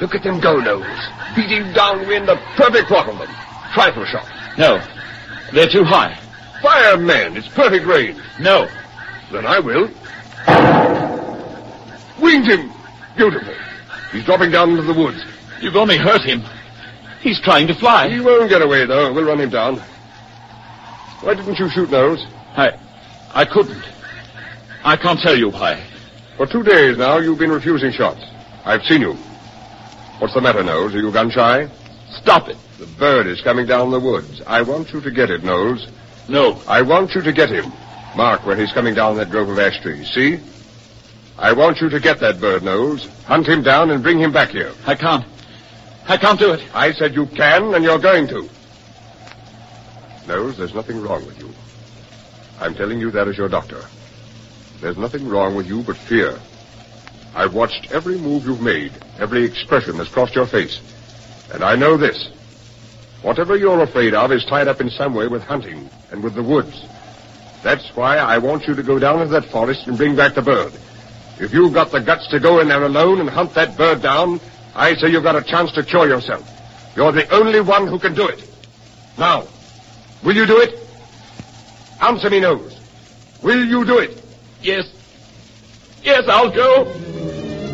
Look at them go, Nose. Beating downwind, a perfect throttle them. Trifle shot. No. They're too high. Fire, man. It's perfect range. No. Then I will. Winged him. Beautiful. He's dropping down into the woods. You've only hurt him. He's trying to fly. He won't get away, though. We'll run him down. Why didn't you shoot, Nose? I couldn't. I can't tell you why. For 2 days now, you've been refusing shots. I've seen you. What's the matter, Nose? Are you gun-shy? Stop it. The bird is coming down the woods. I want you to get it, Nose. No. I want you to get him. Mark where he's coming down that grove of ash trees. See? I want you to get that bird, Nose. Hunt him down and bring him back here. I can't. I can't do it. I said you can, and you're going to. Nose, there's nothing wrong with you. I'm telling you that as your doctor. There's nothing wrong with you but fear. I've watched every move you've made, every expression that's crossed your face. And I know this. Whatever you're afraid of is tied up in some way with hunting and with the woods. That's why I want you to go down into that forest and bring back the bird. If you've got the guts to go in there alone and hunt that bird down, I say you've got a chance to cure yourself. You're the only one who can do it. Now, will you do it? Answer me, Nose. Will you do it? Yes. Yes, I'll go.